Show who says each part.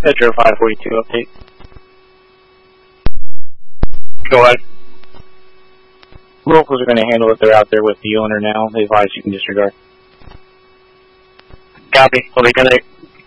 Speaker 1: Metro 542 update. Go ahead. Locals are going to handle it. They're out there with the owner now. They advise you can disregard. Copy. Will be connect.